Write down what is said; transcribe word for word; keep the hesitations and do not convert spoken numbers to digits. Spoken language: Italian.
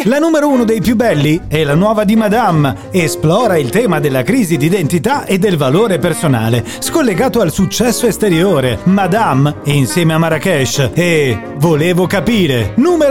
La numero uno dei più belli è la nuova di Madame. Esplora il tema della crisi di identità e del valore personale, scollegato al successo esteriore. Madame insieme a Marrakesh e Volevo capire. Numero